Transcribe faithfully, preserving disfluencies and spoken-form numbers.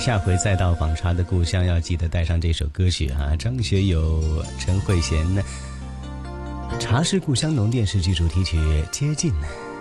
下回再到访茶的故乡，要记得带上这首歌曲啊，张学友、陈慧娴呢，《茶是故乡浓》电视剧主题曲《接近》。